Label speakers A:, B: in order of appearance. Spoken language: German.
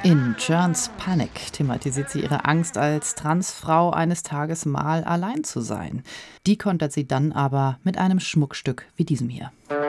A: In John's Panic thematisiert sie ihre Angst, als Transfrau eines Tages mal allein zu sein. Die kontert sie dann aber mit einem Schmuckstück wie diesem hier.